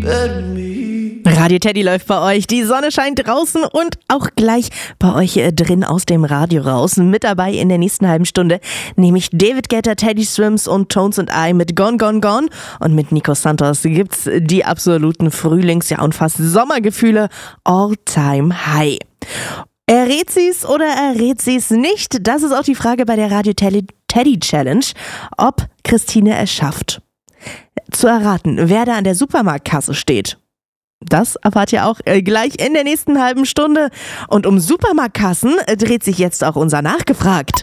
and me. Radio Teddy läuft bei euch, die Sonne scheint draußen und auch gleich bei euch drin aus dem Radio raus. Mit dabei in der nächsten halben Stunde nämlich David Guetta, Teddy Swims und Tones and I mit Gone, Gone, Gone. Und mit Nico Santos gibt's die absoluten Frühlings-, ja und fast Sommergefühle all time high. Errät sie's oder errät sie's nicht? Das ist auch die Frage bei der Radio Teddy Challenge, ob Christine es schafft, zu erraten, wer da an der Supermarktkasse steht. Das erfahrt ihr auch gleich in der nächsten halben Stunde. Und um Supermarktkassen dreht sich jetzt auch unser Nachgefragt.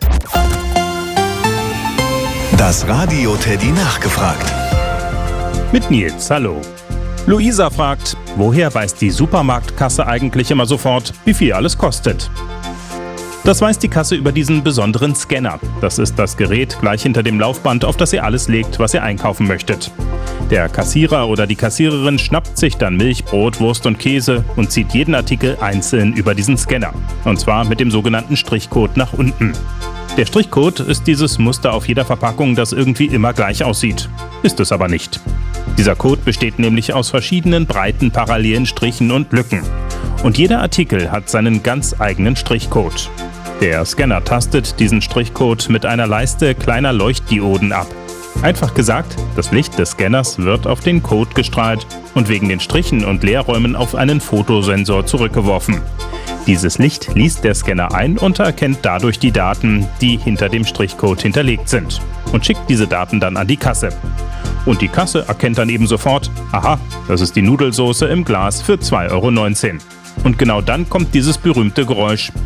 Das Radio Teddy Nachgefragt. Mit Nils, hallo. Luisa fragt, woher weiß die Supermarktkasse eigentlich immer sofort, wie viel alles kostet? Das weiß die Kasse über diesen besonderen Scanner. Das ist das Gerät gleich hinter dem Laufband, auf das ihr alles legt, was ihr einkaufen möchtet. Der Kassierer oder die Kassiererin schnappt sich dann Milch, Brot, Wurst und Käse und zieht jeden Artikel einzeln über diesen Scanner. Und zwar mit dem sogenannten Strichcode nach unten. Der Strichcode ist dieses Muster auf jeder Verpackung, das irgendwie immer gleich aussieht. Ist es aber nicht. Dieser Code besteht nämlich aus verschiedenen breiten parallelen Strichen und Lücken. Und jeder Artikel hat seinen ganz eigenen Strichcode. Der Scanner tastet diesen Strichcode mit einer Leiste kleiner Leuchtdioden ab. Einfach gesagt, das Licht des Scanners wird auf den Code gestrahlt und wegen den Strichen und Leerräumen auf einen Fotosensor zurückgeworfen. Dieses Licht liest der Scanner ein und erkennt dadurch die Daten, die hinter dem Strichcode hinterlegt sind und schickt diese Daten dann an die Kasse. Und die Kasse erkennt dann eben sofort, aha, das ist die Nudelsoße im Glas für 2,19 €. Und genau dann kommt dieses berühmte Geräusch,